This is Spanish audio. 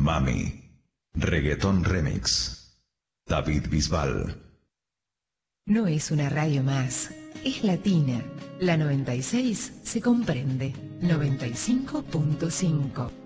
Mami. Reggaetón Remix. David Bisbal. No es una radio más, es latina. La 96 se comprende. 95.5.